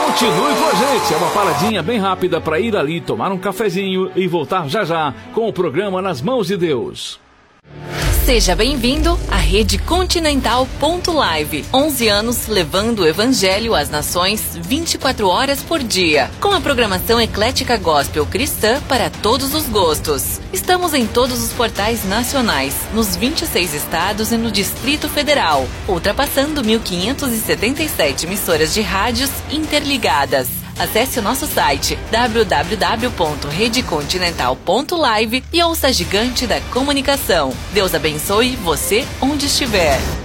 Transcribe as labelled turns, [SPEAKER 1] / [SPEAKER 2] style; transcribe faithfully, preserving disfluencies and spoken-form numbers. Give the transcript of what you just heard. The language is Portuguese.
[SPEAKER 1] Continue com a gente, é uma paradinha bem rápida para ir ali tomar um cafezinho e voltar já já com o programa Nas Mãos de Deus.
[SPEAKER 2] Seja bem-vindo à Rede Continental ponto live. onze anos levando o Evangelho às nações vinte e quatro horas por dia. Com a programação eclética gospel cristã para todos os gostos. Estamos em todos os portais nacionais, nos vinte e seis estados e no Distrito Federal, ultrapassando mil quinhentas e setenta e sete emissoras de rádios interligadas. Acesse o nosso site w w w ponto rede continental ponto live e ouça a gigante da comunicação. Deus abençoe você onde estiver.